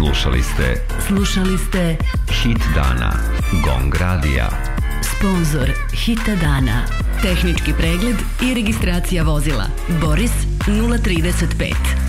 Slušali ste Hit dana GONG radija. Sponzor Hita dana. Tehnički pregled i registracija vozila Boris 035.